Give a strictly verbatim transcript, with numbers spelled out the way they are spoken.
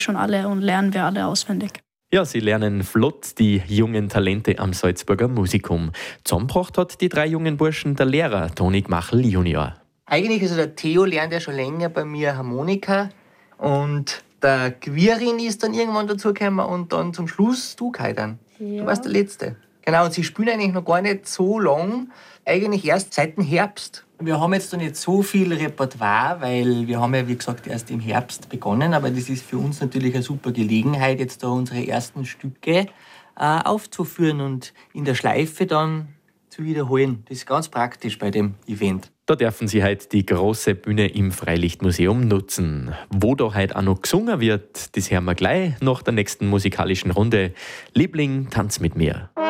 schon alle und lernen wir alle auswendig. Ja, sie lernen flott die jungen Talente am Salzburger Musikum. Zusammengebracht hat die drei jungen Burschen der Lehrer Toni Gmachel Junior. Eigentlich, also der Theo lernt ja schon länger bei mir Harmonika und der Quirin ist dann irgendwann dazugekommen und dann zum Schluss du, Kaidan. Ja. Du warst der Letzte. Genau, und sie spielen eigentlich noch gar nicht so lang, eigentlich erst seit dem Herbst. Wir haben jetzt noch nicht so viel Repertoire, weil wir haben ja, wie gesagt, erst im Herbst begonnen, aber das ist für uns natürlich eine super Gelegenheit, jetzt da unsere ersten Stücke äh, aufzuführen und in der Schleife dann zu wiederholen. Das ist ganz praktisch bei dem Event. Da dürfen Sie heute die große Bühne im Freilichtmuseum nutzen. Wo da heute auch noch gesungen wird, das hören wir gleich nach der nächsten musikalischen Runde. Liebling, tanz mit mir.